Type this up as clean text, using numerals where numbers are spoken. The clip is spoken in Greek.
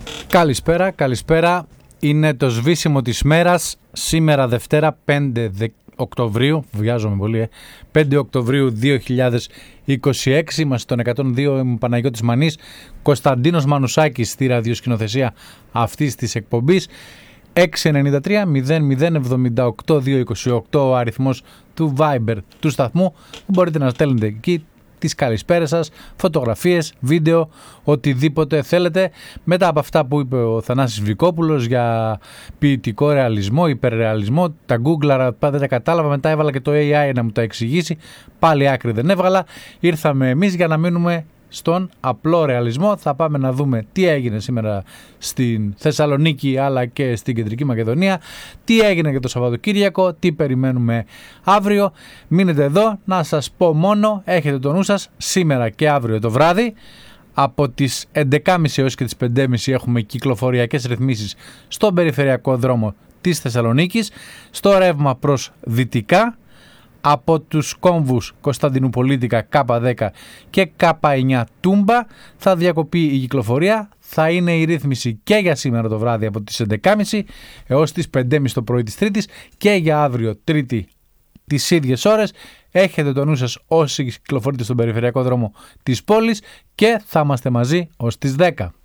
Καλησπέρα. Είναι το σβήσιμο της μέρας. Σήμερα Δευτέρα 5 Οκτωβρίου, βιάζομαι πολύ, 5 Οκτωβρίου 2026. Είμαστε στον 102, είμαι Παναγιώτης Μανής, Κωνσταντίνος Μανουσάκης στη ραδιοσκηνοθεσία αυτής της εκπομπής. 693 0078 228 ο αριθμός του Viber του σταθμού. Μπορείτε να στέλνετε εκεί τις καλησπέρες σας, φωτογραφίες, βίντεο, οτιδήποτε θέλετε. Μετά από αυτά που είπε ο Θανάσης Βικόπουλος για ποιητικό ρεαλισμό, υπερρεαλισμό, τα Google δεν τα κατάλαβα, μετά έβαλα και το AI να μου τα εξηγήσει, πάλι άκρη δεν έβγαλα. Ήρθαμε εμείς για να μείνουμε στον απλό ρεαλισμό. Θα πάμε να δούμε τι έγινε σήμερα στην Θεσσαλονίκη αλλά και στην Κεντρική Μακεδονία, τι έγινε για το Σαββατοκύριακο, τι περιμένουμε αύριο. Μείνετε εδώ, να σας πω μόνο, έχετε το νου σας, σήμερα και αύριο το βράδυ από τις 11.30 έως και τις 5.30 έχουμε κυκλοφοριακές ρυθμίσεις στον περιφερειακό δρόμο της Θεσσαλονίκης, στο ρεύμα προς δυτικά. Από τους κόμβους Κωνσταντινουπολίτικα K10 και K9 Τούμπα θα διακοπεί η κυκλοφορία. Θα είναι η ρύθμιση και για σήμερα το βράδυ από τις 11.30 έως τις 5.30 το πρωί της Τρίτης και για αύριο Τρίτη τις ίδιες ώρες. Έχετε το νου σας όσοι κυκλοφορείτε στον περιφερειακό δρόμο της πόλης και θα είμαστε μαζί ως τις 10.